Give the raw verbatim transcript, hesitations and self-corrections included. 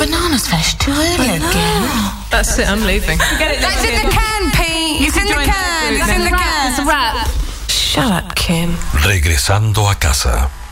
Bananas finished too early again. That's it, I'm leaving. Get it, That's in the can, Pete. It's in the can. It's in the can. It's a wrap. Shut up, Kim. Regresando a casa.